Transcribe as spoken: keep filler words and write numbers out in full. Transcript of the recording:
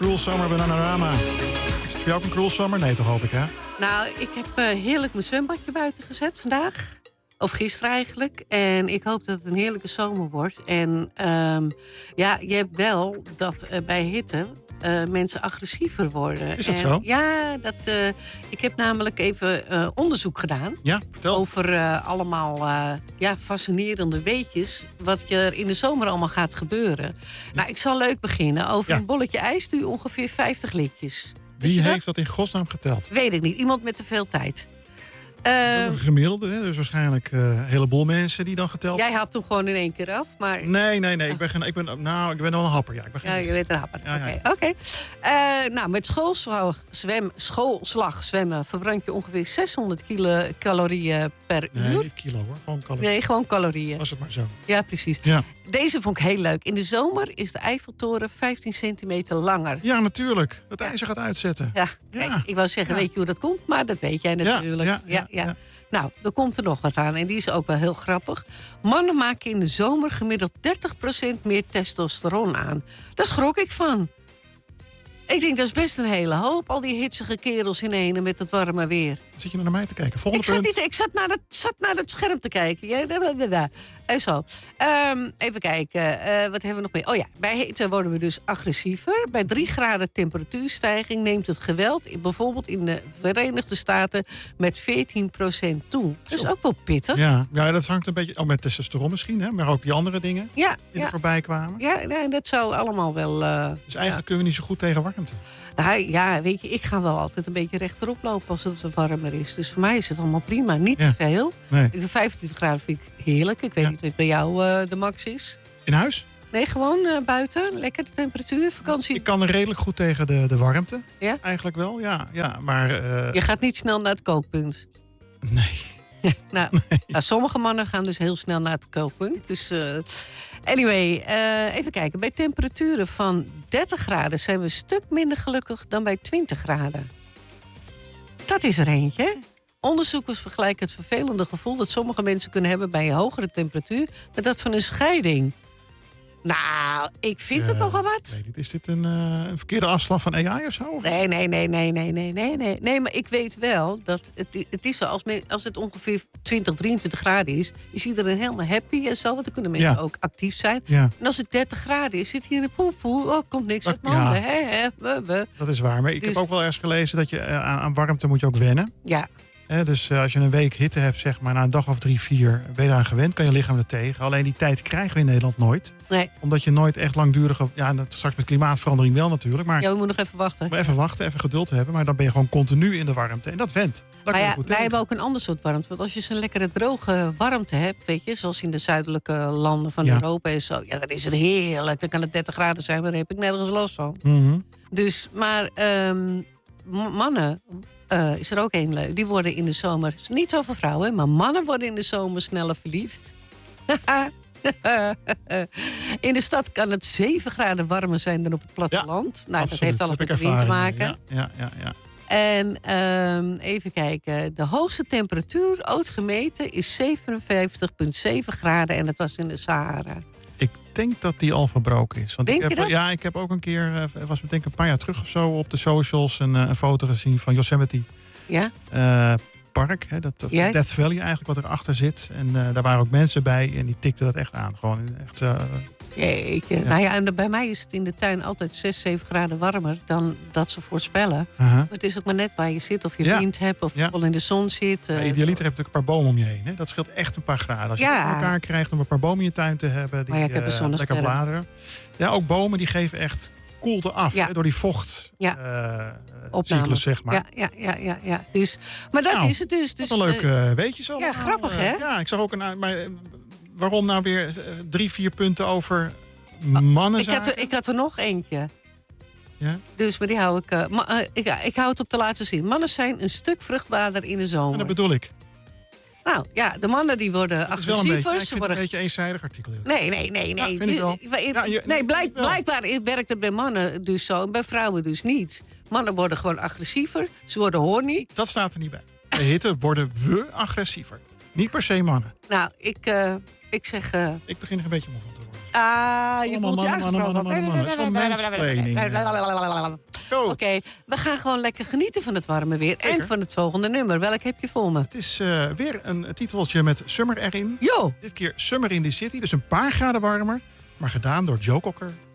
Cruel Summer, Bananarama. Is het voor jou ook een cruel summer? Nee, toch hoop ik, hè? Nou, ik heb uh, heerlijk mijn zwembadje buiten gezet vandaag. Of gisteren eigenlijk. En ik hoop dat het een heerlijke zomer wordt. En um, ja, je hebt wel dat uh, bij hitte uh, mensen agressiever worden. Is dat en, zo? Ja, dat, uh, ik heb namelijk even uh, onderzoek gedaan. Ja, vertel. Over uh, allemaal uh, ja, fascinerende weetjes. Wat er in de zomer allemaal gaat gebeuren. Ja. Nou, ik zal leuk beginnen. Over ja. een bolletje ijs doe je ongeveer vijftig likjes. Wie heeft dat in godsnaam geteld? Weet ik niet. Iemand met te veel tijd. Uh, een gemiddelde, hè? Dus waarschijnlijk uh, een heleboel mensen die dan geteld. Jij hapt hem gewoon in één keer af, maar... Nee, nee, nee. Ik ben, geen, ik ben, nou, ik ben wel een happer. Ja, ik ben geen... ja je bent een happer. Oké. Ja, ja. Okay. Okay. Uh, nou, met schoolslag, zwem, schoolslag zwemmen verbrand je ongeveer zeshonderd kilocalorieën per nee, uur. niet kilo hoor, gewoon calorieën. Nee, gewoon calorieën. Was het maar zo. Ja, precies. Ja. Deze vond ik heel leuk. In de zomer is de Eiffeltoren vijftien centimeter langer. Ja, natuurlijk. Het ijzer gaat uitzetten. Ja, kijk, ja. ik wou zeggen, ja. weet je hoe dat komt? Maar dat weet jij natuurlijk. Ja, ja, ja, ja, ja. ja. Nou, er komt er nog wat aan en die is ook wel heel grappig. Mannen maken in de zomer gemiddeld dertig procent meer testosteron aan. Daar schrok ik van. Ik denk, dat is best een hele hoop. Al die hitsige kerels in ene met het warme weer. Zit je naar mij te kijken? Volgende ik zat, punt. Niet, ik zat naar, het, zat naar het scherm te kijken. Ja, da, da, da. En zo. Um, even kijken. Uh, wat hebben we nog meer? Oh ja, bij hitte worden we dus agressiever. Bij drie graden temperatuurstijging neemt het geweld... bijvoorbeeld in de Verenigde Staten met veertien procent toe. Dat is ook wel pittig. Ja, ja, dat hangt een beetje... Oh, met testosteron misschien, hè? Maar ook die andere dingen ja, die ja. er voorbij kwamen. Ja, ja, dat zou allemaal wel... Uh, dus eigenlijk ja. kunnen we niet zo goed tegen warmte. Nou, ja, weet je, ik ga wel altijd een beetje rechterop lopen als het wat warmer is. Dus voor mij is het allemaal prima. Niet ja. te veel. Nee. vijfentwintig graden vind ik heerlijk. Ik weet ja. niet wat bij jou uh, de max is. In huis? Nee, gewoon uh, buiten. Lekker de temperatuur, vakantie. Ik kan er redelijk goed tegen de, de warmte. Ja? Eigenlijk wel, ja. ja maar, uh... Je gaat niet snel naar het kookpunt. Nee. nou, nee. nou, sommige mannen gaan dus heel snel naar het kookpunt. Dus, uh, anyway, uh, even kijken. Bij temperaturen van dertig graden zijn we een stuk minder gelukkig dan bij twintig graden. Dat is er eentje. Onderzoekers vergelijken het vervelende gevoel dat sommige mensen kunnen hebben bij een hogere temperatuur met dat van een scheiding. Nou, ik vind uh, het nogal wat. Nee, is dit een, uh, een verkeerde afslag van A I of zo? Of? Nee, nee, nee, nee, nee, nee, nee, nee. Nee, maar ik weet wel dat het, het is zo, als, men, als het ongeveer twintig, drieëntwintig graden is, is iedereen helemaal happy en zo, want dan kunnen mensen ja. ook actief zijn. Ja. En als het dertig graden is, zit hier in de poepoe, oh, komt niks uit mijn handen. Hè, hè, we, we. Dat is waar, maar ik dus, heb ook wel ergens gelezen dat je uh, aan, aan warmte moet je ook wennen. Ja. He, dus uh, als je een week hitte hebt, zeg maar, na een dag of drie, vier, ben je eraan gewend, kan je lichaam er tegen. Alleen die tijd krijgen we in Nederland nooit. Nee. Omdat je nooit echt langdurige, ja, straks met klimaatverandering wel natuurlijk. Maar ja, we moeten nog even wachten. Maar even wachten, even geduld hebben. Maar dan ben je gewoon continu in de warmte. En dat went. Maar ja, wij hebben ook een ander soort warmte. Want als je zo'n lekkere droge warmte hebt, weet je, zoals in de zuidelijke landen van ja. Europa en zo. Ja, dan is het heerlijk. Dan kan het dertig graden zijn, maar daar heb ik nergens last van. Mm-hmm. Dus, maar um, mannen... Uh, is er ook één leuk. Die worden in de zomer... Het is niet zo voor vrouwen, maar mannen worden in de zomer sneller verliefd. In de stad kan het zeven graden warmer zijn dan op het platteland. Ja, nou, absoluut. dat heeft alles dat met de wind te maken. Ja, ja, ja, ja. En um, even kijken. De hoogste temperatuur ooit gemeten is zevenenvijftig komma zeven graden. En dat was in de Sahara. Ik denk dat die al verbroken is. Want denk ik heb, je dat? Ja, ik heb ook een keer, uh, was denk ik een paar jaar terug of zo, op de socials een, uh, een foto gezien van Yosemite ja? uh, Park. Hè, dat, ja? Death Valley eigenlijk, wat erachter zit. En uh, daar waren ook mensen bij en die tikten dat echt aan. Gewoon echt... Uh, Jeetje. Ja. Nou ja, en bij mij is het in de tuin altijd zes, zeven graden warmer dan dat ze voorspellen. Uh-huh. Maar het is ook maar net waar je zit, of je ja. wind hebt, of ja. vol in de zon zit. Uh, idealiter heb je natuurlijk een paar bomen om je heen. Hè? Dat scheelt echt een paar graden. Als je ja. het voor elkaar krijgt om een paar bomen in je tuin te hebben, die maar ja, ik heb een uh, lekker bladeren. Ja, ook bomen die geven echt koelte af ja. hè, door die vocht ja. uh, cyclus, zeg maar. Ja, ja, ja, ja, ja. Dus, maar dat nou, is het dus. dus wat een leuk uh, weetje zo. Ja, grappig hè? Ja, ik zag ook een... Maar, waarom nou weer uh, drie, vier punten over mannen ik had, er, ik had er nog eentje. Ja? Dus, maar die hou ik, uh, ma, uh, ik... Ik hou het op de laatste zin. Mannen zijn een stuk vruchtbaarder in de zomer. En dat bedoel ik. Nou, ja, de mannen die worden dat is wel een agressiever. beetje, ja, ik vind worden... het een beetje eenzijdig artikel. Nee, nee, nee, nee. Ja, vind ik wel. Ja, je, nee, blijk, blijkbaar werkt het bij mannen dus zo en bij vrouwen dus niet. Mannen worden gewoon agressiever, ze worden horny. Dat staat er niet bij. Bij hitte worden we agressiever. Niet per se mannen. Nou, ik, uh, Ik zeg... Uh... Ik begin er een beetje moe van te worden. Ah, je voelt je aangesproken. Oké, okay, we gaan gewoon lekker genieten van het warme weer. Zeker. En van het volgende nummer. Welk heb je voor me? Het is uh, weer een titeltje met Summer erin. Jo. Dit keer Summer in the City, dus een paar graden warmer. Maar gedaan door Joe Cocker.